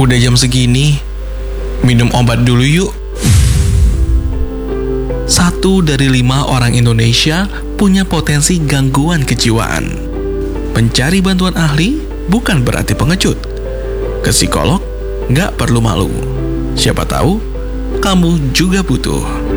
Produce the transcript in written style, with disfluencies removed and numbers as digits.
Udah jam segini, minum obat dulu yuk. 1 dari 5 orang Indonesia punya potensi gangguan kejiwaan. Mencari bantuan ahli bukan berarti pengecut. Ke psikolog nggak perlu malu. Siapa tahu kamu juga butuh.